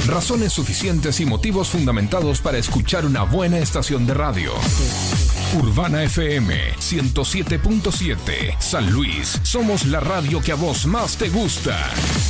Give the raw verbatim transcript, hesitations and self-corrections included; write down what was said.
Razones suficientes y motivos fundamentados para escuchar una buena estación de radio. Urbana F M ciento siete punto siete. San Luis, somos la radio que a vos más te gusta.